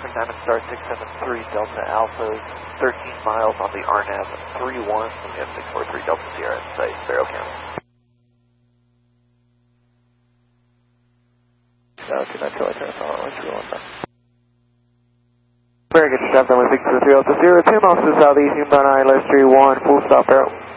Diamond Star 673 Delta Alpha, 13 miles on the RNAV 31 from the M643 Delta Sierra at site, Sparrow County. Okay, that's all I turn on. Let's go on back. Very good, Chef, 623 Delta Sierra, 2 miles to the southeast, inbound ILS 31, full stop, Arrow.